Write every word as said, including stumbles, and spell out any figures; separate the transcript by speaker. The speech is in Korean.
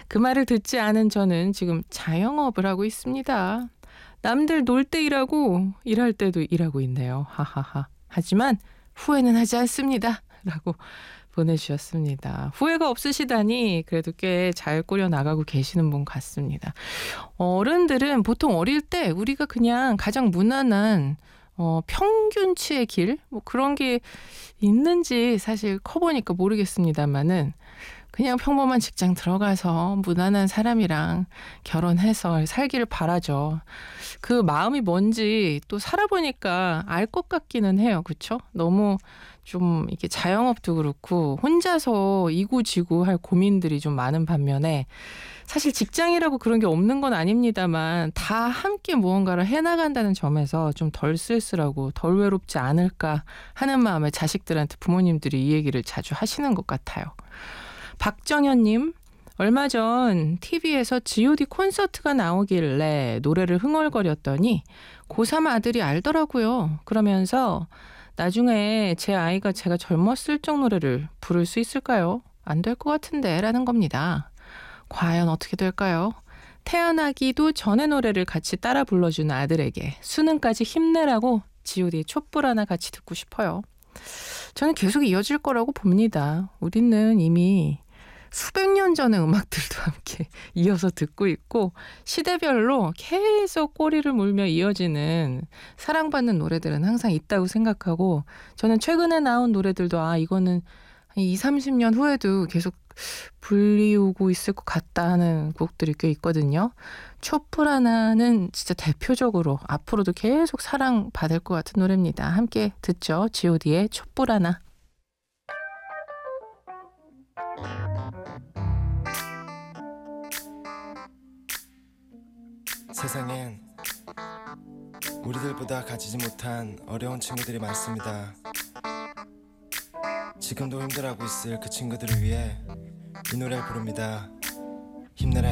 Speaker 1: 그 말을 듣지 않은 저는 지금 자영업을 하고 있습니다. 남들 놀 때 일하고 일할 때도 일하고 있네요. 하하하. 하지만 후회는 하지 않습니다. 라고 보내주셨습니다. 후회가 없으시다니 그래도 꽤 잘 꾸려 나가고 계시는 분 같습니다. 어른들은 보통 어릴 때 우리가 그냥 가장 무난한 어, 평균치의 길? 뭐 그런 게 있는지 사실 커보니까 모르겠습니다만은 그냥 평범한 직장 들어가서 무난한 사람이랑 결혼해서 살기를 바라죠. 그 마음이 뭔지 또 살아보니까 알 것 같기는 해요. 그렇죠? 너무 좀 이게 자영업도 그렇고 혼자서 이구지구 할 고민들이 좀 많은 반면에 사실 직장이라고 그런 게 없는 건 아닙니다만 다 함께 무언가를 해나간다는 점에서 좀 덜 쓸쓸하고 덜 외롭지 않을까 하는 마음에 자식들한테 부모님들이 이 얘기를 자주 하시는 것 같아요. 박정현님, 얼마 전 티비에서 지오디 콘서트가 나오길래 노래를 흥얼거렸더니 고삼 아들이 알더라고요. 그러면서 나중에 제 아이가 제가 젊었을 적 노래를 부를 수 있을까요? 안 될 것 같은데 라는 겁니다. 과연 어떻게 될까요? 태어나기도 전에 노래를 같이 따라 불러주는 아들에게 수능까지 힘내라고 지오디의 촛불 하나 같이 듣고 싶어요. 저는 계속 이어질 거라고 봅니다. 우리는 이미 수백 년 전의 음악들도 함께 이어서 듣고 있고 시대별로 계속 꼬리를 물며 이어지는 사랑받는 노래들은 항상 있다고 생각하고 저는 최근에 나온 노래들도 아 이거는 한 이삼십 년 후에도 계속 불리우고 있을 것 같다 하는 곡들이 꽤 있거든요. 촛불 하나는 진짜 대표적으로 앞으로도 계속 사랑받을 것 같은 노래입니다. 함께 듣죠. 지오디의 촛불 하나.
Speaker 2: 세상엔 우리들보다 가지지 못한 어려운 친구들이 많습니다. 지금도 힘들어하고 있을 그 친구들을 위해 이 노래를 부릅니다. 힘내라.